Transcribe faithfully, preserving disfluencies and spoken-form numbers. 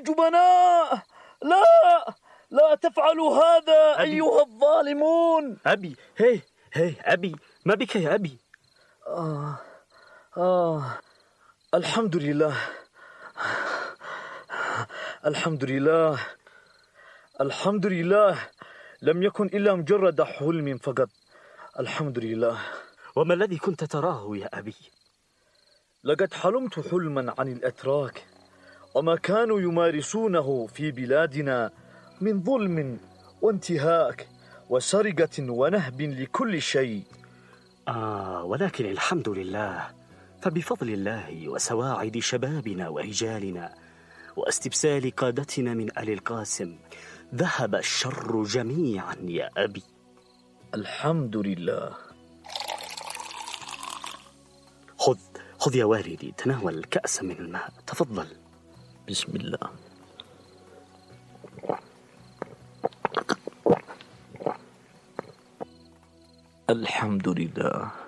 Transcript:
الجبناء. لا لا تفعلوا هذا أبي. أيها الظالمون. أبي هي هي أبي، ما بك يا أبي؟ آه آه الحمد لله الحمد لله الحمد لله، لم يكن إلا مجرد حلم فقط. الحمد لله. وما الذي كنت تراه يا أبي؟ لقد حلمت حلما عن الأتراك وما كانوا يمارسونه في بلادنا من ظلم وانتهاك وسرقة ونهب لكل شيء. آه ولكن الحمد لله، فبفضل الله وسواعد شبابنا ورجالنا واستبسال قادتنا من آل القاسم ذهب الشر جميعا يا أبي. الحمد لله. خذ خذ يا والدي، تناول كأس من الماء، تفضل. بسم الله. الحمد لله.